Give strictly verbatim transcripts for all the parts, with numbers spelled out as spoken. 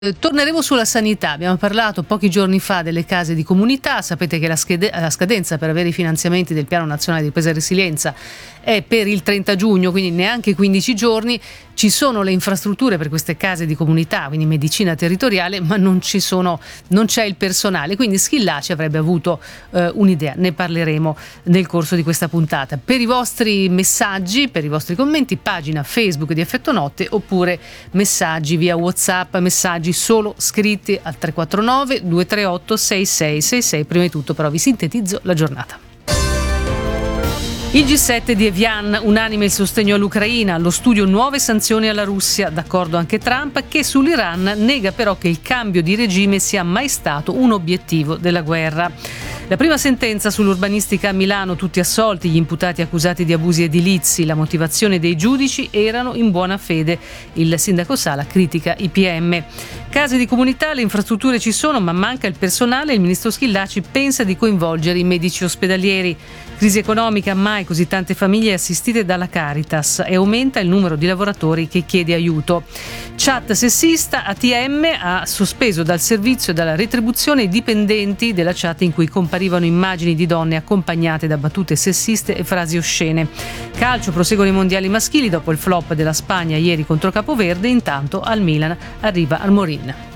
Eh, Torneremo sulla sanità. Abbiamo parlato pochi giorni fa delle case di comunità. Sapete che la, scade- la scadenza per avere i finanziamenti del Piano Nazionale di Ripresa e Resilienza è per il trenta giugno, quindi neanche quindici giorni. Ci sono le infrastrutture per queste case di comunità, quindi medicina territoriale, ma non ci sono, non c'è il personale. Quindi Schillaci avrebbe avuto eh, un'idea. Ne parleremo nel corso di questa puntata. Per i vostri messaggi, per i vostri commenti, pagina Facebook di Effetto Notte oppure messaggi via WhatsApp, messaggi solo scritti al tre quattro nove due tre otto sei sei sei sei. Prima di tutto però vi sintetizzo la giornata. Il G sette di Evian, unanime il sostegno all'Ucraina, allo studio nuove sanzioni alla Russia, d'accordo anche Trump, che sull'Iran nega però che il cambio di regime sia mai stato un obiettivo della guerra. La prima sentenza sull'urbanistica a Milano, tutti assolti, gli imputati accusati di abusi edilizi, la motivazione dei giudici erano in buona fede. Il sindaco Sala critica i P M. Case di comunità, le infrastrutture ci sono, ma manca il personale. Il ministro Schillaci pensa di coinvolgere i medici ospedalieri. Crisi economica, mai così tante famiglie assistite dalla Caritas e aumenta il numero di lavoratori che chiede aiuto. Chat sessista, A T M ha sospeso dal servizio e dalla retribuzione i dipendenti della chat in cui comparivano immagini di donne accompagnate da battute sessiste e frasi oscene. Calcio, proseguono i mondiali maschili dopo il flop della Spagna ieri contro Capoverde. Intanto al Milan arriva Almorin.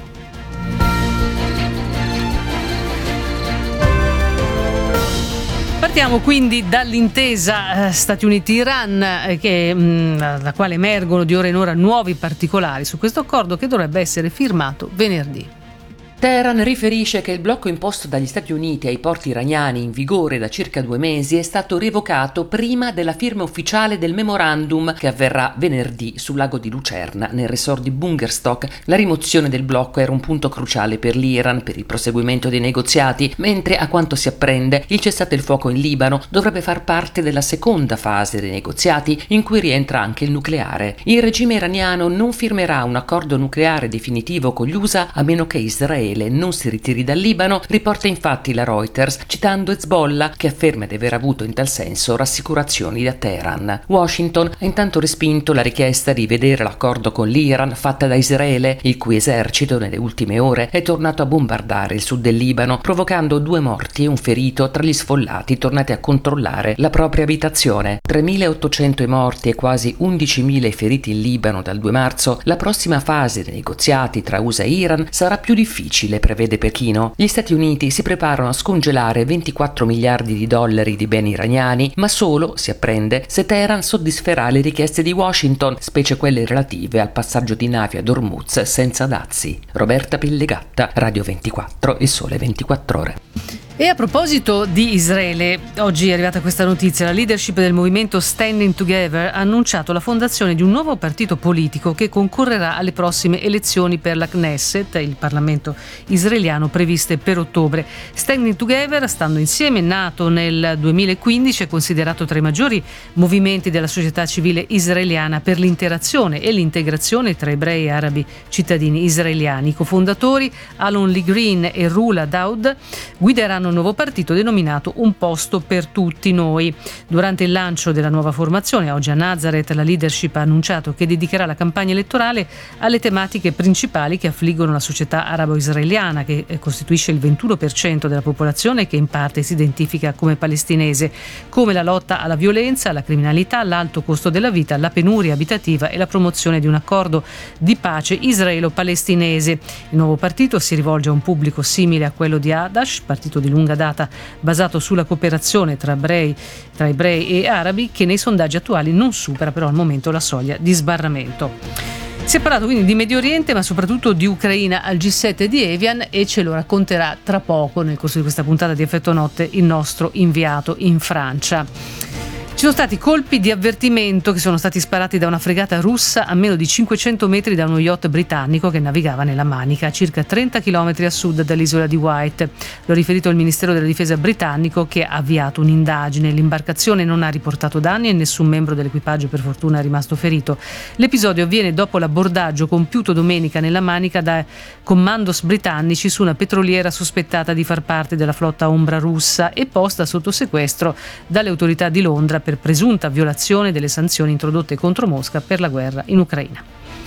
Partiamo quindi dall'intesa eh, Stati Uniti-Iran, eh, che, mh, da quale emergono di ora in ora nuovi particolari su questo accordo che dovrebbe essere firmato venerdì. Teheran riferisce che il blocco imposto dagli Stati Uniti ai porti iraniani in vigore da circa due mesi è stato revocato prima della firma ufficiale del memorandum che avverrà venerdì sul lago di Lucerna, nel resort di Bungerstock. La rimozione del blocco era un punto cruciale per l'Iran per il proseguimento dei negoziati, mentre a quanto si apprende il cessate il fuoco in Libano dovrebbe far parte della seconda fase dei negoziati in cui rientra anche il nucleare. Il regime iraniano non firmerà un accordo nucleare definitivo con gli U S A a meno che Israele non si ritiri dal Libano, riporta infatti la Reuters citando Hezbollah, che afferma di aver avuto in tal senso rassicurazioni da Teheran. Washington ha intanto respinto la richiesta di vedere l'accordo con l'Iran fatta da Israele, il cui esercito nelle ultime ore è tornato a bombardare il sud del Libano, provocando due morti e un ferito tra gli sfollati tornati a controllare la propria abitazione. tremilaottocento i morti e quasi undicimila i feriti in Libano dal due marzo. La prossima fase dei negoziati tra U S A e Iran sarà più difficile, prevede Pechino. Gli Stati Uniti si preparano a scongelare ventiquattro miliardi di dollari di beni iraniani, ma solo, si apprende, se Teheran soddisferà le richieste di Washington, specie quelle relative al passaggio di navi ad Hormuz senza dazi. Roberta Pellegatta, Radio ventiquattro e Sole ventiquattro Ore. E a proposito di Israele, oggi è arrivata questa notizia: la leadership del movimento Standing Together ha annunciato la fondazione di un nuovo partito politico che concorrerà alle prossime elezioni per la Knesset, il Parlamento israeliano, previste per ottobre. Standing Together, stando insieme, nato nel duemilaquindici, è considerato tra i maggiori movimenti della società civile israeliana per l'interazione e l'integrazione tra ebrei e arabi cittadini israeliani. I cofondatori, Alon Lee Green e Rula Daud, guideranno un nuovo partito denominato Un posto per tutti noi. Durante il lancio della nuova formazione, oggi a Nazareth, la leadership ha annunciato che dedicherà la campagna elettorale alle tematiche principali che affliggono la società arabo-israeliana, che costituisce il ventuno per cento della popolazione e che in parte si identifica come palestinese, come la lotta alla violenza, alla criminalità, l'alto costo della vita, la penuria abitativa e la promozione di un accordo di pace israelo-palestinese. Il nuovo partito si rivolge a un pubblico simile a quello di Hadash, partito di lunga data basato sulla cooperazione tra ebrei, tra ebrei e arabi, che nei sondaggi attuali non supera però al momento la soglia di sbarramento. Si è parlato quindi di Medio Oriente, ma soprattutto di Ucraina al G sette di Evian, e ce lo racconterà tra poco, nel corso di questa puntata di Effetto Notte, il nostro inviato in Francia. Ci sono stati colpi di avvertimento che sono stati sparati da una fregata russa a meno di cinquecento metri da uno yacht britannico che navigava nella Manica, a circa trenta chilometri a sud dall'isola di Wight. L'ha riferito il Ministero della Difesa britannico, che ha avviato un'indagine. L'imbarcazione non ha riportato danni e nessun membro dell'equipaggio per fortuna è rimasto ferito. L'episodio avviene dopo l'abbordaggio compiuto domenica nella Manica da commandos britannici su una petroliera sospettata di far parte della flotta ombra russa e posta sotto sequestro dalle autorità di Londra per presunta violazione delle sanzioni introdotte contro Mosca per la guerra in Ucraina.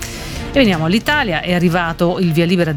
E veniamo all'Italia, è arrivato il via libera